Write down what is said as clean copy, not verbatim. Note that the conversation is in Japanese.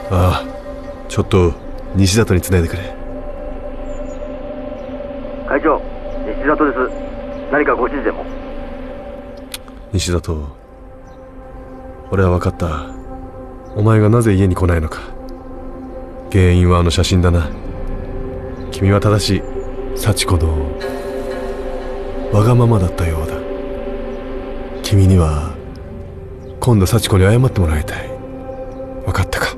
ああ、ちょっと西里につないでくれ。 会長、西里です。何かご指示でも？ 西里、俺は分かった。お前がなぜ家に来ないのか。原因はあの写真だな。君は正しい。幸子のわがままだったようだ。君には今度幸子に謝ってもらいたい。分かったか？